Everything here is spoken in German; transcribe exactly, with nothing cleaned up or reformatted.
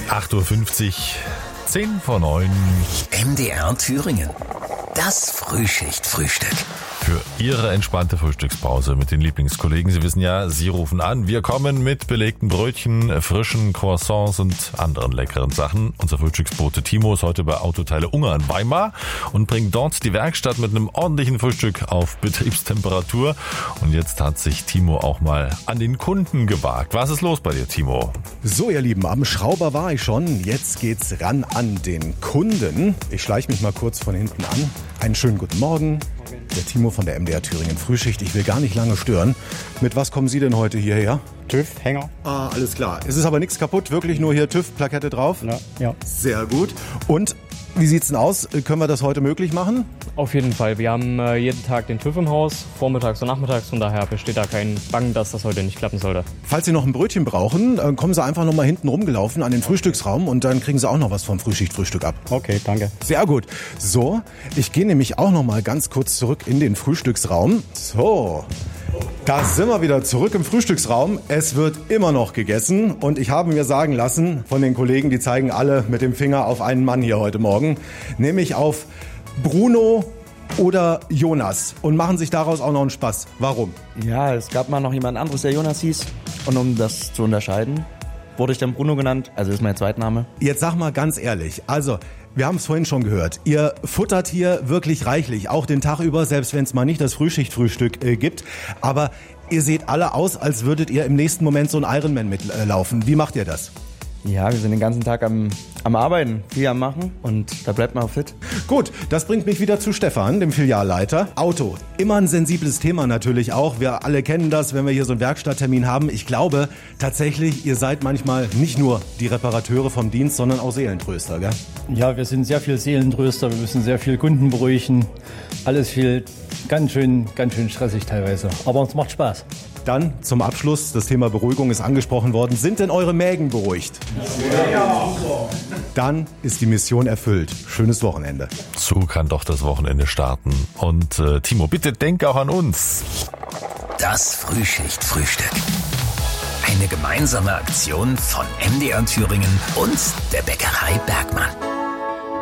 acht Uhr fünfzig, zehn vor neun. M D R Thüringen. Das Frühschicht-Frühstück. Für Ihre entspannte Frühstückspause mit den Lieblingskollegen. Sie wissen ja, Sie rufen an. Wir kommen mit belegten Brötchen, frischen Croissants und anderen leckeren Sachen. Unser Frühstücksbote Timo ist heute bei Autoteile Unger in Weimar und bringt dort die Werkstatt mit einem ordentlichen Frühstück auf Betriebstemperatur. Und jetzt hat sich Timo auch mal an den Kunden gewagt. Was ist los bei dir, Timo? So, ihr Lieben, am Schrauber war ich schon. Jetzt geht's ran an den Kunden. Ich schleiche mich mal kurz von hinten an. Einen schönen guten Morgen. Der Timo von der M D R Thüringen Frühschicht. Ich will gar nicht lange stören. Mit was kommen Sie denn heute hierher? TÜV, Hänger. Ah, alles klar. Es ist aber nichts kaputt, wirklich nur hier TÜV-Plakette drauf? Ja, ja. Sehr gut. Und wie sieht's denn aus? Können wir das heute möglich machen? Auf jeden Fall. Wir haben äh, jeden Tag den TÜV im Haus, vormittags und nachmittags. Von daher besteht da kein Bangen, dass das heute nicht klappen sollte. Falls Sie noch ein Brötchen brauchen, äh, kommen Sie einfach noch mal hinten rumgelaufen an den Frühstücksraum und dann kriegen Sie auch noch was vom Frühschicht-Frühstück ab. Okay, danke. Sehr gut. So, ich gehe nämlich auch noch mal ganz kurz zurück in den Frühstücksraum. So, da sind wir wieder zurück im Frühstücksraum. Es wird immer noch gegessen und ich habe mir sagen lassen von den Kollegen, die zeigen alle mit dem Finger auf einen Mann hier heute Morgen, nämlich auf Bruno oder Jonas und machen sich daraus auch noch einen Spaß. Warum? Ja, es gab mal noch jemand anderes, der Jonas hieß. Und um das zu unterscheiden, wurde ich dann Bruno genannt. Also ist mein Zweitname. Jetzt sag mal ganz ehrlich, also wir haben es vorhin schon gehört. Ihr futtert hier wirklich reichlich, auch den Tag über, selbst wenn es mal nicht das Frühschichtfrühstück äh, gibt. Aber ihr seht alle aus, als würdet ihr im nächsten Moment so einen Ironman mitlaufen. Wie macht ihr das? Ja, wir sind den ganzen Tag am, am Arbeiten, viel am Machen und da bleibt man auch fit. Gut, das bringt mich wieder zu Stefan, dem Filialleiter. Auto, immer ein sensibles Thema natürlich auch. Wir alle kennen das, wenn wir hier so einen Werkstatttermin haben. Ich glaube tatsächlich, ihr seid manchmal nicht nur die Reparateure vom Dienst, sondern auch Seelentröster, gell? Ja, wir sind sehr viel Seelentröster, wir müssen sehr viel Kunden beruhigen. Alles viel ganz schön, ganz schön stressig teilweise. Aber uns macht Spaß. Dann zum Abschluss, das Thema Beruhigung ist angesprochen worden. Sind denn eure Mägen beruhigt? Ja. Dann ist die Mission erfüllt. Schönes Wochenende. So kann doch das Wochenende starten. Und äh, Timo, bitte denk auch an uns. Das Frühschicht-Frühstück. Eine gemeinsame Aktion von M D R Thüringen und der Bäckerei Bergmann.